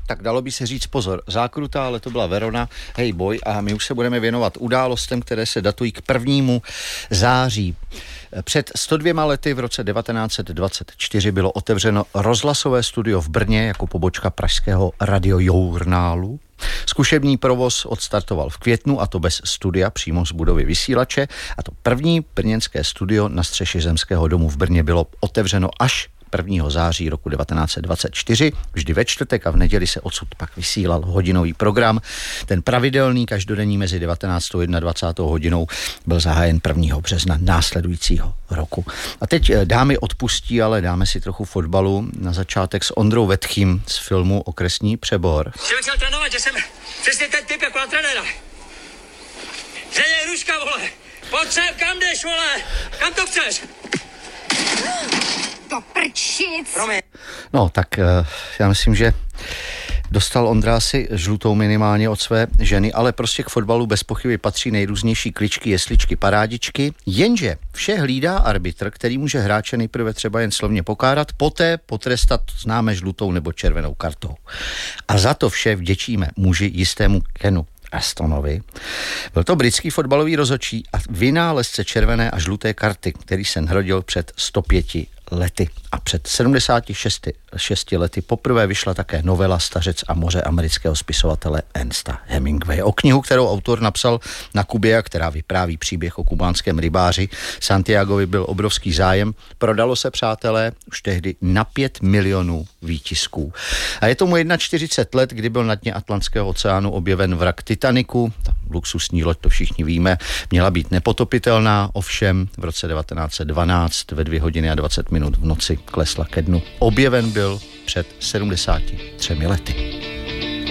Tak dalo by se říct pozor, zákruta, ale to byla Verona, hej boj, a my už se budeme věnovat událostem, které se datují k 1. září. Před 102 lety v roce 1924 bylo otevřeno rozhlasové studio v Brně jako pobočka pražského radiojournálu. Zkušební provoz odstartoval v květnu, a to bez studia, přímo z budovy vysílače, a to první brněnské studio na střeše Zemského domu v Brně bylo otevřeno až 1. září roku 1924. Vždy ve čtvrtek a v neděli se odsud pak vysílal hodinový program. Ten pravidelný každodenní mezi 19. a 21. hodinou byl zahájen 1. března následujícího roku. A teď dámy odpustí, ale dáme si trochu fotbalu. Na začátek s Ondrou Vetchým z filmu Okresní přebor. Že bych chtěl trénovat, že jsem přesně ten typ jako na trenéra. Že je Ruška, vole. Pojď sem, kam jdeš, vole? Kam to chceš? To prčic. No, tak já myslím, že dostal Ondra asi žlutou minimálně od své ženy, ale prostě k fotbalu bez pochyby patří nejrůznější kličky, jesličky, parádičky, jenže vše hlídá arbitr, který může hráče nejprve třeba jen slovně pokárat, poté potrestat známe žlutou nebo červenou kartou. A za to vše vděčíme muži jistému Kenu Astonovi. Byl to britský fotbalový rozhodčí a vynálezce červené a žluté karty, který se narodil před 105 lety. A před 76 lety poprvé vyšla také novela Stařec a moře amerického spisovatele Ernesta Hemingwaye. O knihu, kterou autor napsal na Kubě a která vypráví příběh o kubánském rybáři Santiagovi, byl obrovský zájem. Prodalo se, přátelé, už tehdy na 5 milionů výtisků. A je tomu 41 let, kdy byl na dně Atlantského oceánu objeven vrak Titaniku. Ta luxusní loď, to všichni víme, měla být nepotopitelná, ovšem v roce 1912 ve 2 hodiny a 20 minut v noci klesla ke dnu. Objeven byl před 73 lety.